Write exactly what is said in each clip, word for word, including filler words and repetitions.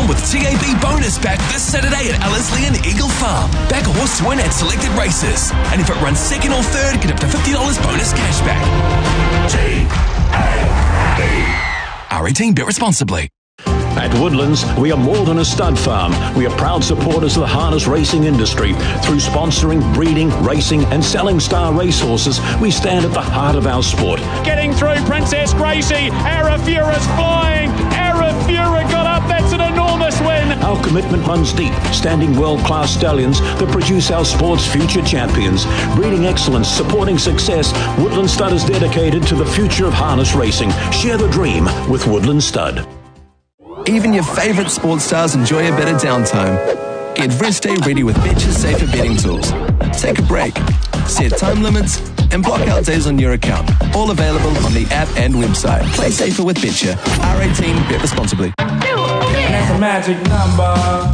with T A B bonus back this Saturday at Ellerslie and Eagle Farm. Back a horse to win at selected races. And if it runs second or third, get up to fifty dollars bonus cash back. T A B. R eighteen, bet responsibly. At Woodlands, we are more than a stud farm. We are proud supporters of the harness racing industry. Through sponsoring, breeding, racing and selling star racehorses, we stand at the heart of our sport. Getting through Princess Gracie. Arafura's flying. Arafura got up. That's an enormous win. Our commitment runs deep, standing world-class stallions that produce our sport's future champions. Breeding excellence, supporting success, Woodland Stud is dedicated to the future of harness racing. Share the dream with Woodland Stud. Even your favourite sports stars enjoy a bit of downtime. Get rest day ready with Betcha's safer betting tools. Take a break, set time limits, and block out days on your account. All available on the app and website. Play safer with Betcha. R eighteen, bet responsibly. And that's a magic number.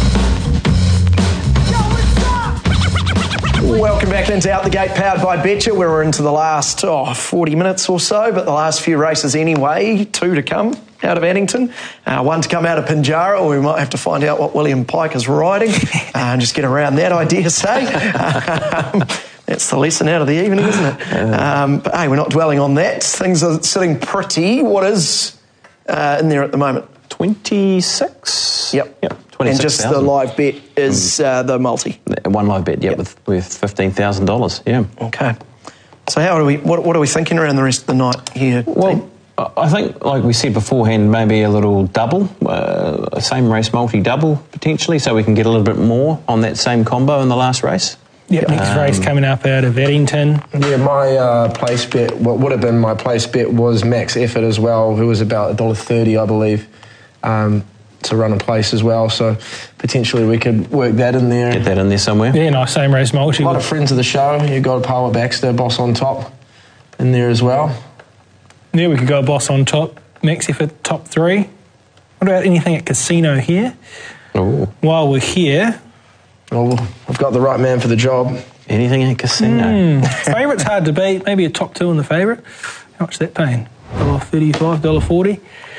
Welcome back into Out the Gate, powered by Betcha. We're into the last oh, forty minutes or so, but the last few races anyway. Two to come out of Addington, uh, one to come out of Pinjarra, or we might have to find out what William Pike is riding uh, and just get around that, I dare say. Um, that's the lesson out of the evening, isn't it? Um, but hey, we're not dwelling on that. Things are sitting pretty. What is uh, in there at the moment? twenty-six Yep. Yep. And just the live bet is uh, the multi. One live bet, yeah, yep. with with fifteen thousand dollars. Yeah. Okay. So how are we? What, what are we thinking around the rest of the night here? Well, team? I think, like we said beforehand, maybe a little double, uh, same race multi double potentially, so we can get a little bit more on that same combo in the last race. Yep, next um, race coming up out of Addington. Yeah, my uh, place bet, what would have been my place bet was Max Effort as well, who was about one dollar thirty, I believe, um, to run a place as well. So potentially we could work that in there. Get that in there somewhere. Yeah, nice, same race multi. A lot of friends of the show. You've got Paula Baxter, Boss on Top, in there as well. Yeah, we could go Boss on Top, Max Effort top three. What about anything at Casino here? Ooh. While we're here... Well, I've got the right man for the job. Anything at Casino. Mm, favourite's hard to beat. Maybe a top two in the favourite. How much is that paying? one dollar thirty-five, one dollar forty.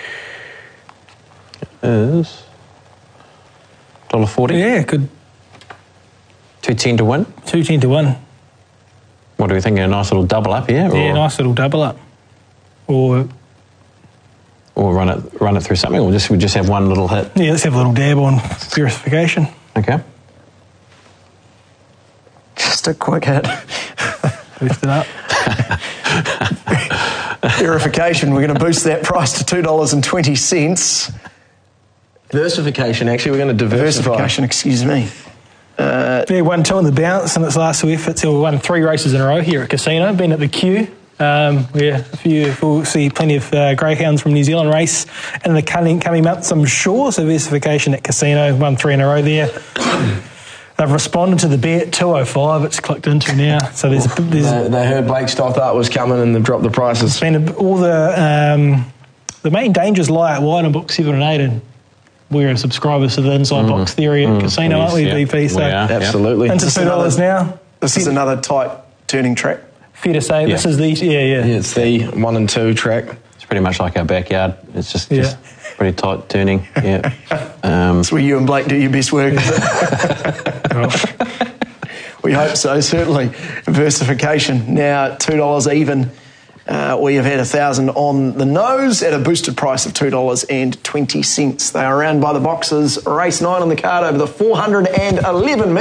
Is one dollar forty? Yeah, good. two ten to win? two ten to win. What are we thinking? A nice little double up here? Yeah, or? nice little double up. Or or run it run it through something, or just we just have one little hit. Yeah, let's have a little dab on verification. Okay. Just a quick hit. Boost it up. Verification. We're going to boost that price to two dollars and twenty cents. Diversification. Actually, we're going to diversify. Diversification. Excuse me. Uh, yeah, won two in the bounce in its last two efforts. We won three races in a row here at Casino. Been at the queue. Um, yeah, a few, we'll see plenty of uh, greyhounds from New Zealand race in the coming, coming months, I'm sure. So diversification at Casino, won three in a row there. They've responded to the bet, two oh five, it's clicked into now. So there's, there's they, they heard Blake Stothart was coming and they've dropped the prices. Been a, all the um, the main dangers lie at wide and book seven and eight, and we're subscribers to the inside mm. box theory at mm. Casino, aren't we, yeah. B P? So we are, absolutely. Into two dollars now. This is another tight turning track. Fair to say, yeah. this is the, yeah, yeah. Yeah, it's the one and two track. It's pretty much like our backyard. It's just, yeah. just pretty tight turning, yeah. Um, That's where you and Blake do your best work, is it? We hope so, certainly. Diversification, now two dollars even. Uh, we have had one thousand on the nose at a boosted price of two dollars and twenty cents. They are around by the boxes. Race nine on the card over the four hundred eleven metres.